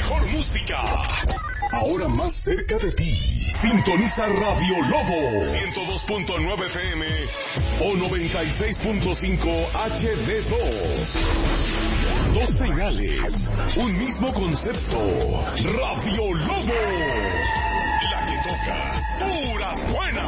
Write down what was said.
mejor música. Ahora más cerca de ti. Sintoniza Radio Lobo 102.9 FM o 96.5 HD2. Dos señales, un mismo concepto. Radio Lobo, la que toca puras buenas.